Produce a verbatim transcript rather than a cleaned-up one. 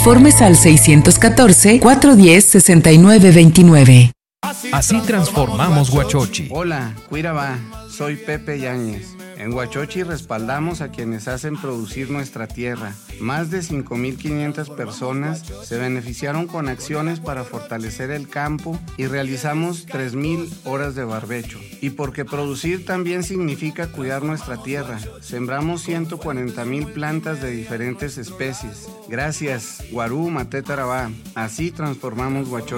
Informes al seiscientos catorce, cuatrocientos diez, sesenta y nueve veintinueve. Así transformamos Huachochi. Hola, Cuirabá, soy Pepe Yáñez. En Huachochi respaldamos a quienes hacen producir nuestra tierra. Más de cinco mil quinientas personas se beneficiaron con acciones para fortalecer el campo y realizamos tres mil horas de barbecho. Y porque producir también significa cuidar nuestra tierra, sembramos ciento cuarenta mil plantas de diferentes especies. Gracias, Guarú Maté Tarabá. Así transformamos Huachochi.